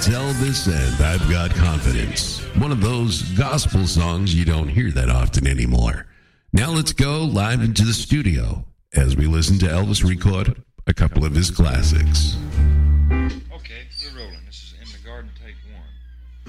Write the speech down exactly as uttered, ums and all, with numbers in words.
That's Elvis and I've Got Confidence. One of those gospel songs you don't hear that often anymore. Now let's go live into the studio as we listen to Elvis record a couple of his classics.